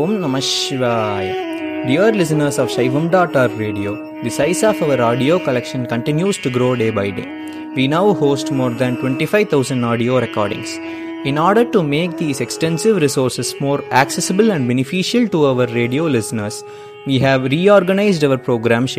Om Namah Shivaya. Dear listeners of Shaivam.org radio, the size of our audio collection continues to grow day by day. We now host more than 25,000 audio recordings. In order to make these extensive resources more accessible and beneficial to our radio listeners, we have reorganized our program schedule.